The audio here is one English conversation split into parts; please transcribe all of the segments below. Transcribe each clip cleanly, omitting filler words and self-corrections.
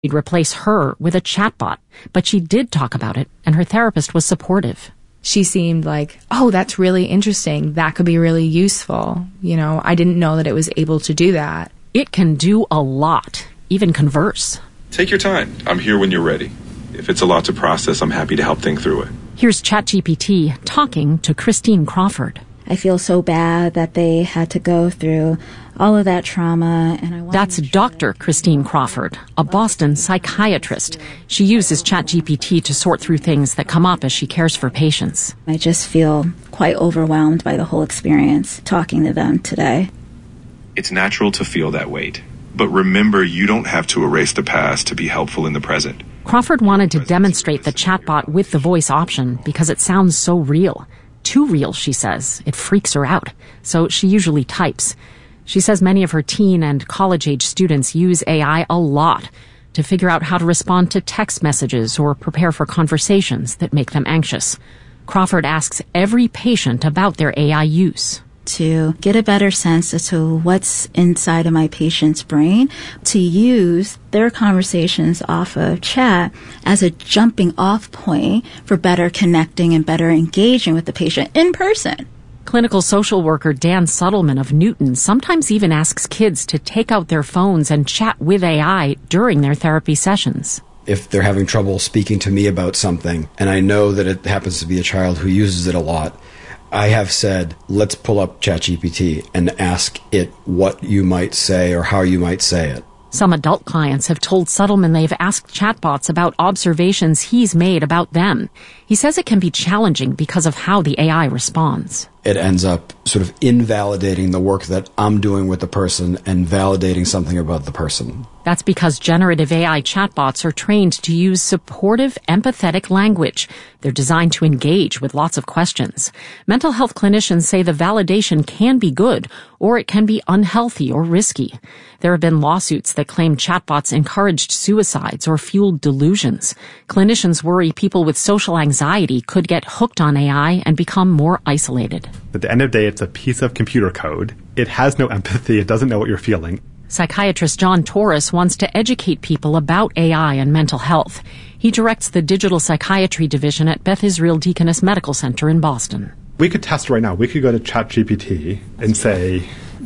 She'd replace her with a chatbot, but she did talk about it, and her therapist was supportive. She seemed like, oh, that's really interesting. That could be really useful. I didn't know that it was able to do that. It can do a lot, even converse. Take your time. I'm here when you're ready. If it's a lot to process, I'm happy to help think through it. Here's ChatGPT talking to Christine Crawford. I feel so bad that they had to go through all of that trauma. That's Dr. Christine Crawford, a Boston psychiatrist. She uses ChatGPT to sort through things that come up as she cares for patients. I just feel quite overwhelmed by the whole experience talking to them today. It's natural to feel that weight. But remember, you don't have to erase the past to be helpful in the present. Crawford wanted to demonstrate the chatbot with the voice option because it sounds so real. Too real, she says. It freaks her out. So she usually types. She says many of her teen and college-age students use AI a lot to figure out how to respond to text messages or prepare for conversations that make them anxious. Crawford asks every patient about their AI use. To get a better sense as to what's inside of my patient's brain, to use their conversations off of chat as a jumping off point for better connecting and better engaging with the patient in person. Clinical social worker Dan Suttleman of Newton sometimes even asks kids to take out their phones and chat with AI during their therapy sessions. If they're having trouble speaking to me about something, and I know that it happens to be a child who uses it a lot, I have said, let's pull up ChatGPT and ask it what you might say or how you might say it. Some adult clients have told Suttleman they've asked chatbots about observations he's made about them. He says it can be challenging because of how the AI responds. It ends up sort of invalidating the work that I'm doing with the person and validating something about the person. That's because generative AI chatbots are trained to use supportive, empathetic language. They're designed to engage with lots of questions. Mental health clinicians say the validation can be good, or it can be unhealthy or risky. There have been lawsuits that claim chatbots encouraged suicides or fueled delusions. Clinicians worry people with social anxiety could get hooked on AI and become more isolated. At the end of the day, it's a piece of computer code. It has no empathy. It doesn't know what you're feeling. Psychiatrist John Torres wants to educate people about AI and mental health. He directs the digital psychiatry division at Beth Israel Deaconess Medical Center in Boston. We could test right now. We could go to ChatGPT and say,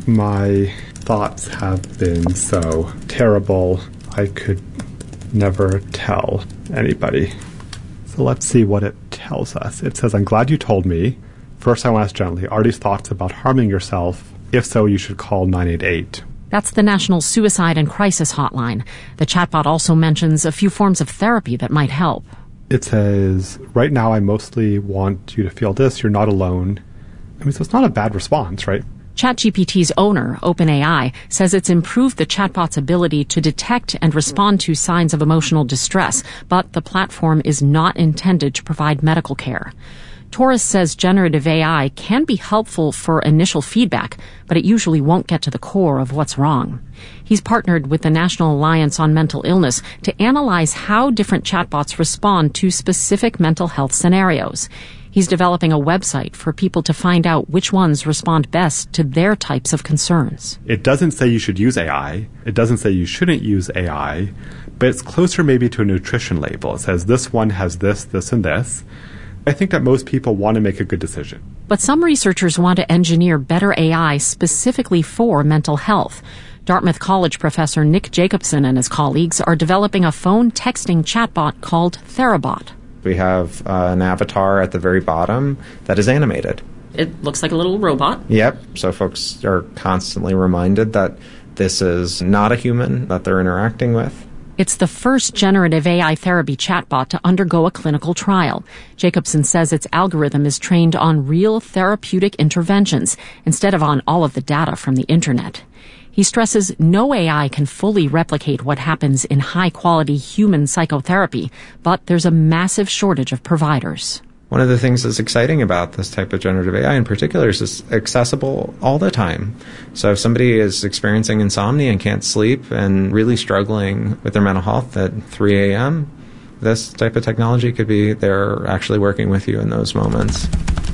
my thoughts have been so terrible, I could never tell anybody. So let's see what it tells us. It says, I'm glad you told me. First, I want to ask gently, are these thoughts about harming yourself? If so, you should call 988. That's the National Suicide and Crisis Hotline. The chatbot also mentions a few forms of therapy that might help. It says, right now I mostly want you to feel this. You're not alone. I mean, so it's not a bad response, right? ChatGPT's owner, OpenAI, says it's improved the chatbot's ability to detect and respond to signs of emotional distress, but the platform is not intended to provide medical care. Torres says generative AI can be helpful for initial feedback, but it usually won't get to the core of what's wrong. He's partnered with the National Alliance on Mental Illness to analyze how different chatbots respond to specific mental health scenarios. He's developing a website for people to find out which ones respond best to their types of concerns. It doesn't say you should use AI. It doesn't say you shouldn't use AI, but it's closer maybe to a nutrition label. It says this one has this, this, and this. I think that most people want to make a good decision. But some researchers want to engineer better AI specifically for mental health. Dartmouth College professor Nick Jacobson and his colleagues are developing a phone texting chatbot called Therabot. We have an avatar at the very bottom that is animated. It looks like a little robot. Yep. So folks are constantly reminded that this is not a human that they're interacting with. It's the first generative AI therapy chatbot to undergo a clinical trial. Jacobson says its algorithm is trained on real therapeutic interventions instead of on all of the data from the internet. He stresses no AI can fully replicate what happens in high-quality human psychotherapy, but there's a massive shortage of providers. One of the things that's exciting about this type of generative AI in particular is it's accessible all the time. So if somebody is experiencing insomnia and can't sleep and really struggling with their mental health at 3 a.m., this type of technology could be there actually working with you in those moments.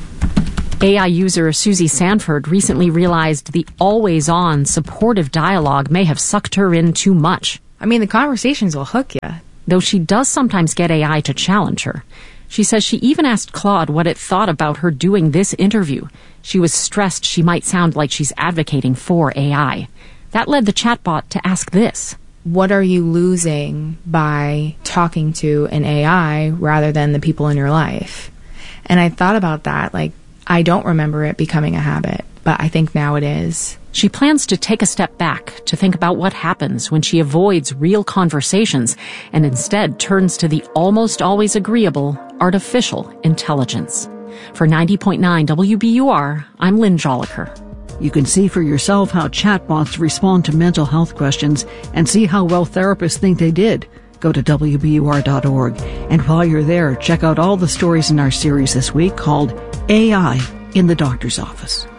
AI user Susie Sanford recently realized the always-on supportive dialogue may have sucked her in too much. I mean, the conversations will hook you. Though she does sometimes get AI to challenge her. She says she even asked Claude what it thought about her doing this interview. She was stressed she might sound like she's advocating for AI. That led the chatbot to ask this. What are you losing by talking to an AI rather than the people in your life? And I thought about that. Like, I don't remember it becoming a habit, but I think now it is. She plans to take a step back to think about what happens when she avoids real conversations and instead turns to the almost always agreeable artificial intelligence. For 90.9 WBUR, I'm Lynn Jolicoeur. You can see for yourself how chatbots respond to mental health questions and see how well therapists think they did. Go to WBUR.org. And while you're there, check out all the stories in our series this week called AI in the Doctor's Office.